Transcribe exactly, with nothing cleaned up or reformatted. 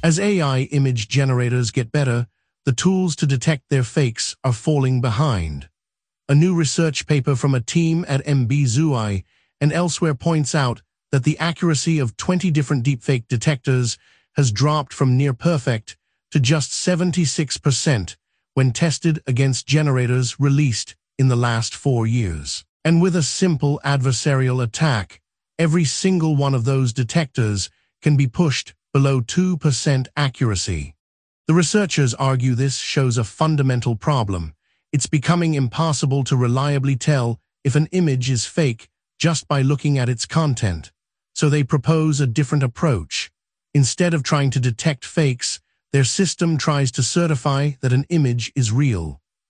As A I image generators get better, the tools to detect their fakes are falling behind. A new research paper from a team at M B Z U I and elsewhere points out that the accuracy of twenty different deepfake detectors has dropped from near perfect to just seventy-six percent when tested against generators released in the last four years. And with a simple adversarial attack, every single one of those detectors can be pushed below two percent accuracy. The researchers argue this shows a fundamental problem. It's becoming impossible to reliably tell if an image is fake just by looking at its content. So they propose a different approach. Instead of trying to detect fakes, their system tries to certify that an image is real.